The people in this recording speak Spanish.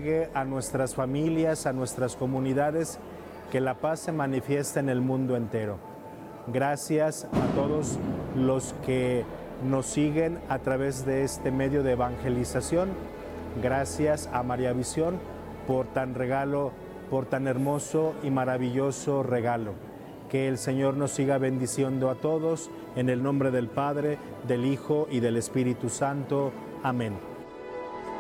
llegue a nuestras familias, a nuestras comunidades, que la paz se manifieste en el mundo entero. Gracias a todos los que nos siguen a través de este medio de evangelización. Gracias a María Visión por tan hermoso y maravilloso regalo. Que el Señor nos siga bendiciendo a todos, en el nombre del Padre, del Hijo y del Espíritu Santo. Amén.